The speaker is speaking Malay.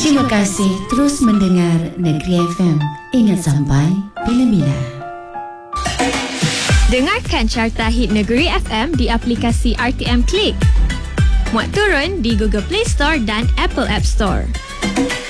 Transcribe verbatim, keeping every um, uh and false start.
Terima kasih terus mendengar Negeri F M. Ingat sampai bila-bila. Dengarkan carta hit Negeri F M di aplikasi R T M Click. Muat turun di Google Play Store dan Apple App Store.